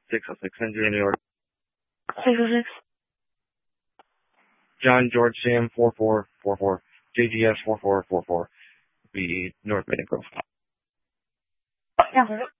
606 Century, New York. 606. John George Sam 4444. JGS 4444. Be North Maiden Grove. Yeah.